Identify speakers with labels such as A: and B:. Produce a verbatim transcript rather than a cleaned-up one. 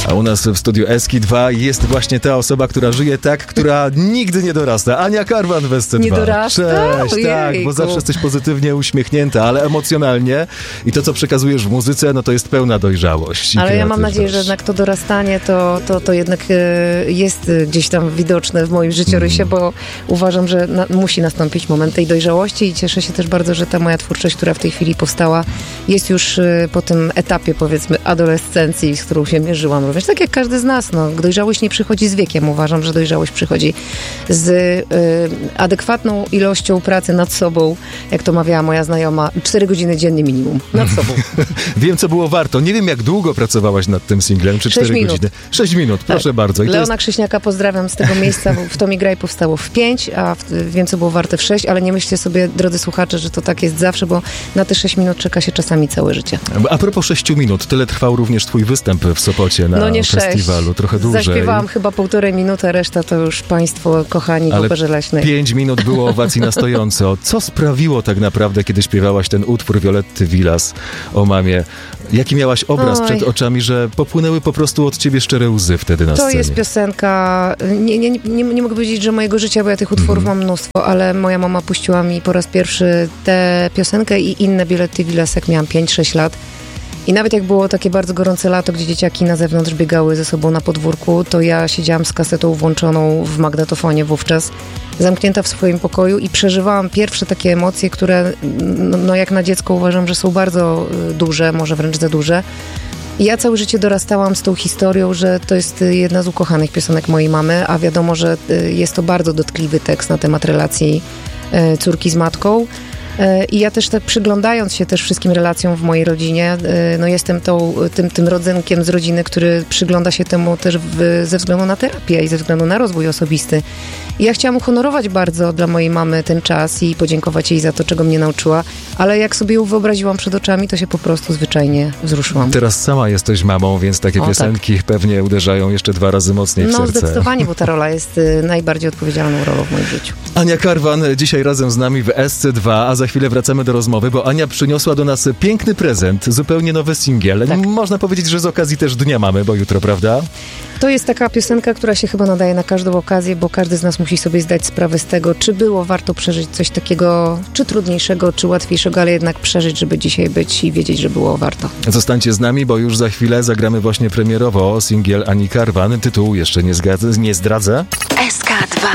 A: A u nas w studiu Eski dwa jest właśnie ta osoba, która żyje tak, która nigdy nie dorasta. Ania Karwan w S C dwa.
B: Nie dorasta?
A: Cześć,
B: Ojejku.
A: tak, bo zawsze jesteś pozytywnie uśmiechnięta, ale emocjonalnie i to, co przekazujesz w muzyce, no to jest pełna dojrzałość. i
B: Ale ja mam
A: kreatywność.
B: nadzieję, że jednak to dorastanie to, to, to jednak e, jest gdzieś tam widoczne w moim życiorysie,
A: Mm.
B: bo uważam, że na, musi nastąpić moment tej dojrzałości i cieszę się też bardzo, że ta moja twórczość, która w tej chwili powstała, jest już e, po tym etapie, powiedzmy, adolescencji, z którą się mierzyłam również. Tak jak każdy z nas, no, dojrzałość nie przychodzi z wiekiem. Uważam, że dojrzałość przychodzi z e, adekwatną ilością pracy nad sobą, jak to mawiała moja znajoma, cztery godziny dziennie minimum nad sobą.
A: Wiem, co było warto. Nie wiem, jak długo pracowałaś nad tym singlem, czy
B: Sześć
A: cztery
B: minut.
A: godziny. Sześć minut, proszę bardzo. I to
B: Leona
A: jest...
B: Krzyśniaka pozdrawiam z tego miejsca, bo w To mi graj powstało w pięć, a w, wiem, co było warte w sześć, ale nie myślcie sobie, drodzy słuchacze, że to tak jest zawsze, bo na te sześć minut czeka się czasami całe życie.
A: A propos sześciu minut, tyle trwał również twój występ w Sopocie na
B: No nie
A: festiwalu.
B: sześć.
A: Trochę dłużej.
B: Zaśpiewałam chyba półtorej minuty, reszta to już państwo kochani w
A: Ale
B: Operze Leśnej.
A: Pięć minut było owacji na stojąco. Co sprawiło tak naprawdę, kiedy śpiewałaś ten utwór Violetty Villas o mamie? Jaki miałaś obraz
B: Oj.
A: przed oczami, że popłynęły po prostu od ciebie szczere łzy wtedy na
B: To
A: scenie?
B: jest piosenka, nie, nie, nie, nie mogę powiedzieć, że mojego życia, bo ja tych utworów
A: Mhm.
B: mam mnóstwo, ale moja mama puściła mi po raz pierwszy tę piosenkę i inne Violetty Villas, jak miałam pięć sześć lat. I nawet jak było takie bardzo gorące lato, gdzie dzieciaki na zewnątrz biegały ze sobą na podwórku, to ja siedziałam z kasetą włączoną w magnetofonie wówczas, zamknięta w swoim pokoju i przeżywałam pierwsze takie emocje, które no, no jak na dziecko uważam, że są bardzo y, duże, może wręcz za duże. I ja całe życie dorastałam z tą historią, że to jest y, jedna z ukochanych piosenek mojej mamy, a wiadomo, że y, jest to bardzo dotkliwy tekst na temat relacji y, córki z matką. I ja też tak przyglądając się też wszystkim relacjom w mojej rodzinie, no jestem tą, tym, tym rodzynkiem z rodziny, który przygląda się temu też w, ze względu na terapię i ze względu na rozwój osobisty. I ja chciałam uhonorować bardzo dla mojej mamy ten czas i podziękować jej za to, czego mnie nauczyła, ale jak sobie ją wyobraziłam przed oczami, to się po prostu zwyczajnie wzruszyłam.
A: Teraz sama jesteś mamą, więc takie
B: O,
A: piosenki tak. pewnie uderzają jeszcze dwa razy mocniej w
B: No
A: serce.
B: zdecydowanie, bo ta rola jest y, najbardziej odpowiedzialną rolą w moim życiu.
A: Ania Karwan dzisiaj razem z nami w S C dwa, a za chwilę wracamy do rozmowy, bo Ania przyniosła do nas piękny prezent, zupełnie nowy singiel.
B: Tak.
A: Można powiedzieć, że z okazji też Dnia Mamy, bo jutro, prawda?
B: To jest taka piosenka, która się chyba nadaje na każdą okazję, bo każdy z nas musi sobie zdać sprawę z tego, czy było warto przeżyć coś takiego, czy trudniejszego, czy łatwiejszego, ale jednak przeżyć, żeby dzisiaj być i wiedzieć, że było warto.
A: Zostańcie z nami, bo już za chwilę zagramy właśnie premierowo singiel Ani Karwan. Tytuł jeszcze nie, zgadza, nie zdradzę.
C: S K dwa.